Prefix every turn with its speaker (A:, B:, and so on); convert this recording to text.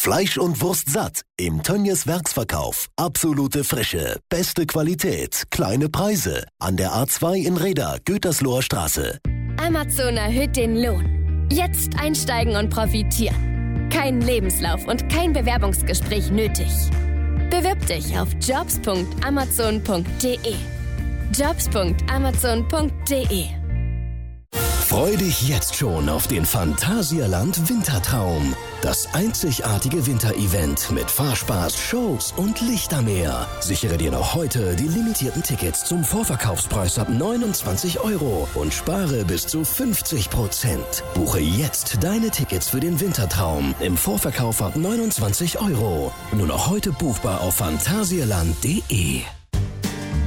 A: Fleisch und Wurst satt im Tönnies Werksverkauf. Absolute Frische, beste Qualität, kleine Preise. An der A2 in Reda, Gütersloher Straße.
B: Amazon erhöht den Lohn. Jetzt einsteigen und profitieren. Kein Lebenslauf und kein Bewerbungsgespräch nötig. Bewirb dich auf jobs.amazon.de. jobs.amazon.de.
A: Freu dich jetzt schon auf den Phantasialand Wintertraum. Das einzigartige Winterevent mit Fahrspaß, Shows und Lichtermeer. Sichere dir noch heute die limitierten Tickets zum Vorverkaufspreis ab 29 € und spare bis zu 50%. Buche jetzt deine Tickets für den Wintertraum im Vorverkauf ab 29 €. Nur noch heute buchbar auf phantasialand.de.